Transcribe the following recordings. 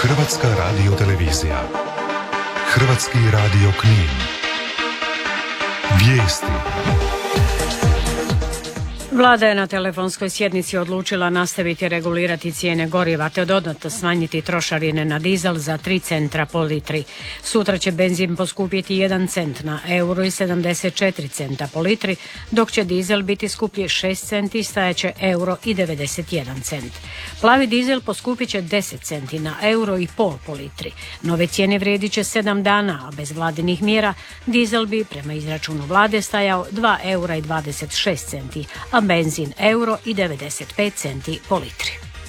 Hrvatska radiotelevizija. Hrvatski radio Knin. Vijesti. Vlada je na telefonskoj sjednici odlučila nastaviti regulirati cijene goriva te dodatno smanjiti trošarine na dizel za 3 centra po litri. Sutra će benzin poskupjeti 1 cent na euro i 74 centa po litri, dok će dizel biti skuplji 6 centi i stajaće euro i 91 cent. Plavi dizel poskupit će 10 centi na euro i pol po litri. Nove cijene vrijedit će 7 dana, a bez vladinih mjera dizel bi prema izračunu vlade stajao 2 eura i 26 centi, a benzin euro i 95 centi po litri.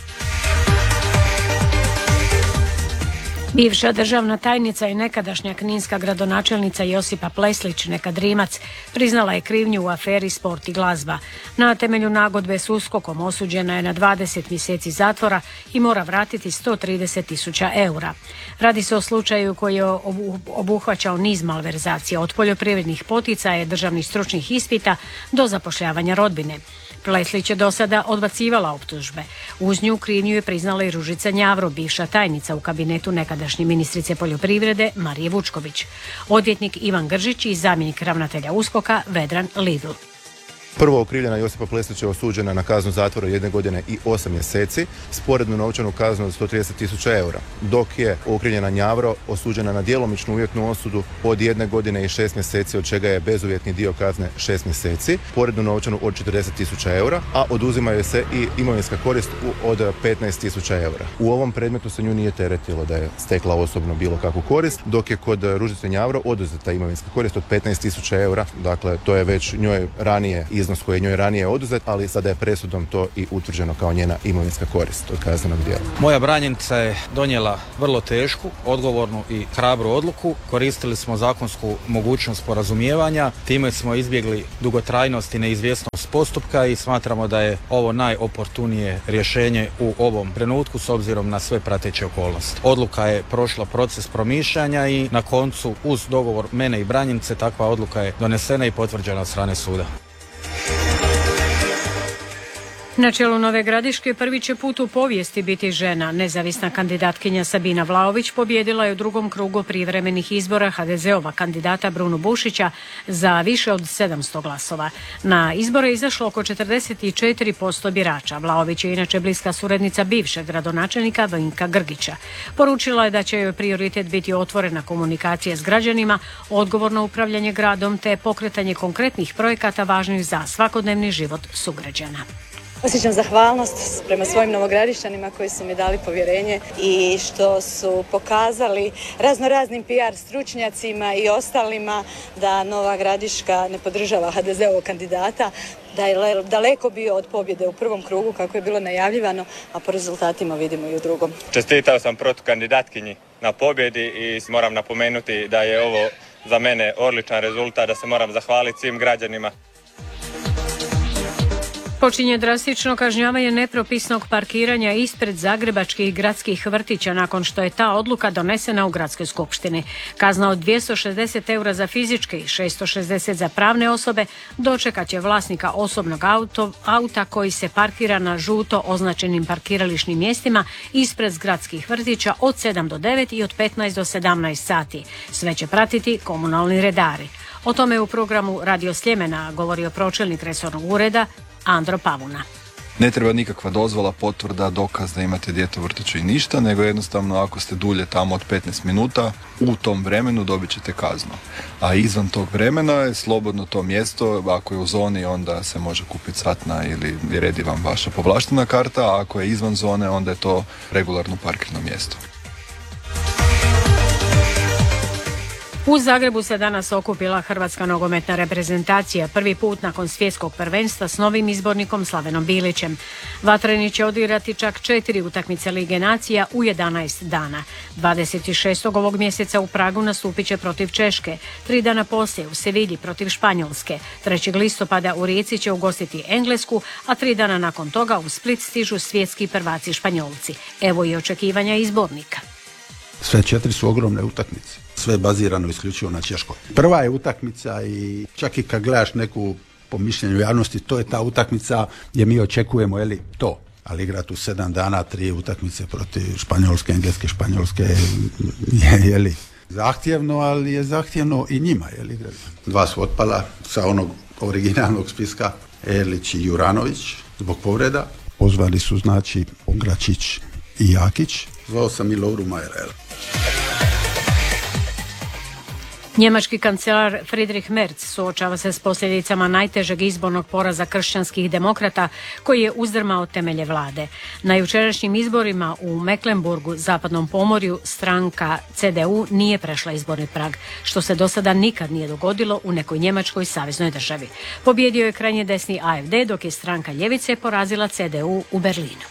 Bivša državna tajnica i nekadašnja kninska gradonačelnica Josipa Pleslić, nekad Rimac, priznala je krivnju u aferi Sport i glazba. Na temelju nagodbe s USKOK-om osuđena je na 20 mjeseci zatvora i mora vratiti 130.000 eura. Radi se o slučaju koji je obuhvaćao niz malverzacija, od poljoprivrednih poticaja, državnih stručnih ispita do zapošljavanja rodbine. Pleslić je do sada odbacivala optužbe. Uz nju krivnju je priznala i Ružica Njavro, bivša tajnica u kabinetu nekadašnje ministrice poljoprivrede Marije Vučković. Odvjetnik Ivan Gržić i zamjenik ravnatelja USKOK-a Vedran Lidl. Prvo okrivljena Josipa Pleslić je osuđena na kaznu zatvora 1 godine i 8 mjeseci, sporednu novčanu kaznu od 130.000 eura, dok je okrivljena Njavro osuđena na djelomičnu uvjetnu osudu od 1 godine i 6 mjeseci, od čega je bezuvjetni dio kazne 6 mjeseci, sporednu novčanu od 40.000 eura, a oduzimaju se i imovinska korist od 15.000 eura. U ovom predmetu se nju nije teretilo da je stekla osobno bilo kakvu korist, dok je kod Ružice Njavro oduzeta imovinska korist od 15.000 eura, dakle to je već njoj ranije iznos koji je njoj ranije oduzet, ali sada je presudom to i utvrđeno kao njena imovinska korist od kaznenog djela. Moja branjenica je donijela vrlo tešku, odgovornu i hrabru odluku. Koristili smo zakonsku mogućnost sporazumijevanja, time smo izbjegli dugotrajnost i neizvjesnost postupka i smatramo da je ovo najoportunije rješenje u ovom trenutku s obzirom na sve prateće okolnosti. Odluka je prošla proces promišljanja i na koncu uz dogovor mene i branjenice takva odluka je donesena i potvrđena od strane suda. Na čelu Nove Gradiške prvi će put u povijesti biti žena. Nezavisna kandidatkinja Sabina Vlaović pobijedila je u drugom krugu prijevremenih izbora HDZ-ova kandidata Brunu Bušića za više od 700 glasova. Na izbore je izašlo oko 44% birača. Vlaović je inače bliska suradnica bivšeg gradonačelnika Vinka Grgića. Poručila je da će joj prioritet biti otvorena komunikacija s građanima, odgovorno upravljanje gradom te pokretanje konkretnih projekata važnih za svakodnevni život sugrađana. Osjećam zahvalnost prema svojim novogradišćanima koji su mi dali povjerenje i što su pokazali raznoraznim PR stručnjacima i ostalima da Nova Gradiška ne podržava HDZ-ovog kandidata, da je daleko bio od pobjede u prvom krugu kako je bilo najavljivano, a po rezultatima vidimo i u drugom. Čestitao sam protukandidatkinji na pobjedi i moram napomenuti da je ovo za mene odličan rezultat, da se moram zahvaliti svim građanima. Počinje drastično kažnjavanje nepropisnog parkiranja ispred zagrebačkih gradskih vrtića nakon što je ta odluka donesena u gradskoj skupštini. Kazna od 260 eura za fizičke i 660 za pravne osobe dočekat će vlasnika osobnog auta koji se parkira na žuto označenim parkirališnim mjestima ispred gradskih vrtića od 7 do 9 i od 15 do 17 sati. Sve će pratiti komunalni redari. O tome u programu Radio Sljemena govorio pročelnik resornog ureda Andro Pavuna. Ne treba nikakva dozvola, potvrda, dokaz da imate dijete u vrtiću i ništa, nego jednostavno ako ste dulje tamo od 15 minuta, u tom vremenu dobit ćete kaznu. A izvan tog vremena je slobodno to mjesto, ako je u zoni onda se može kupiti satna ili redi vam vaša povlaštena karta, a ako je izvan zone onda je to regularno parkirno mjesto. U Zagrebu se danas okupila hrvatska nogometna reprezentacija, prvi put nakon svjetskog prvenstva s novim izbornikom Slavenom Bilićem. Vatreni će odigrati čak 4 utakmice Lige nacija u 11 dana. 26. ovog mjeseca u Pragu nastupit će protiv Češke, 3 dana poslije u Sevilji protiv Španjolske. 3. listopada u Rijeci će ugostiti Englesku, a 3 dana nakon toga u Split stižu svjetski prvaci Španjolci. Evo i očekivanja izbornika. Sve 4 su ogromne utakmice. Sve je bazirano isključivo na Češkoj. Prva je utakmica i čak i kad gledaš neku po mišljenju javnosti, to je ta utakmica gdje mi očekujemo to. ali igrati u 7 dana 3 utakmice protiv Španjolske, Engleske, Španjolske je zahtjevno, ali je zahtjevno i njima. Dva su otpala sa onog originalnog spiska, Erlić i Juranović zbog povreda. Pozvali su znači Gračić i Jakić. Zvao sam i Lovru Majera. Njemački kancelar Friedrich Merz suočava se s posljedicama najtežeg izbornog poraza kršćanskih demokrata koji je uzdrmao temelje vlade. Na jučerašnjim izborima u Mecklenburgu, zapadnom pomorju, stranka CDU nije prešla izborni prag, što se do sada nikad nije dogodilo u nekoj njemačkoj saveznoj državi. Pobjedio je krajnje desni AfD, dok je stranka ljevice porazila CDU u Berlinu.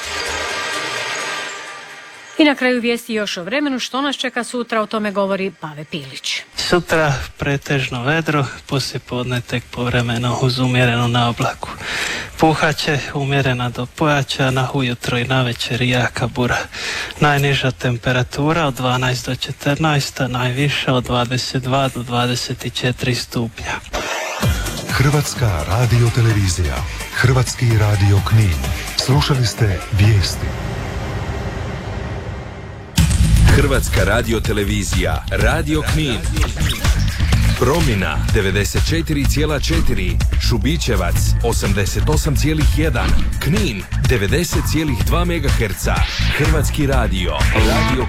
I na kraju vijesti još o vremenu, što nas čeka sutra, o tome govori Pave Pilić. Sutra pretežno vedro, poslijepodne tek povremeno uz umjerenu naoblaku. Puhaće umjerena do pojačana, ujutro i navečer jaka bura. Najniža temperatura od 12 do 14, a najviša od 22 do 24 stupnja. Hrvatska radiotelevizija, Hrvatski radio Knin. Slušali ste vijesti. Hrvatska radiotelevizija, Radio Knin. Promina 94,4, Šubićevac 88,1, Knin 90,2 MHz, Hrvatski radio, Radio